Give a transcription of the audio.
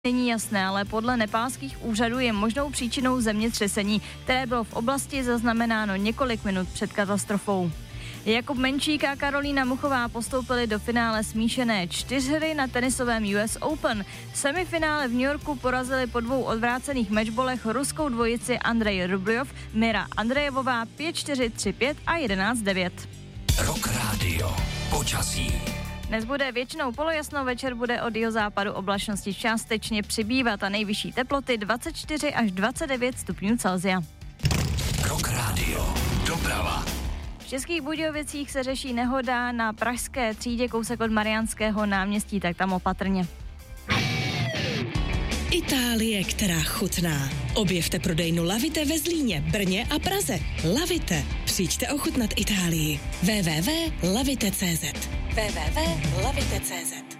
není jasné, ale podle nepálských úřadů je možnou příčinou zemětřesení, které bylo v oblasti zaznamenáno několik minut před katastrofou. Jakub Menčík a Karolína Muchová postoupili do finále smíšené čtyřhry na tenisovém US Open. V semifinále v New Yorku porazili po 2 odvrácených matchbolech ruskou dvojici Andrej Rubljov, Mira Andrejevová 5-4, 3-5 a 11-9. Rock Radio. Počasí. Dnes bude většinou polojasno, večer bude od jihozápadu oblačnosti částečně přibývat a nejvyšší teploty 24 až 29 stupňů Celsia. Rock Radio. Doprava. V Českých Budějovicích se řeší nehoda na Pražské třídě kousek od Mariánského náměstí, tak tam opatrně. Itálie, která chutná. Objevte prodejnu Lavite ve Zlíně, Brně a Praze. Lavite. Přijďte ochutnat Itálii. www.lavite.cz www.lavite.cz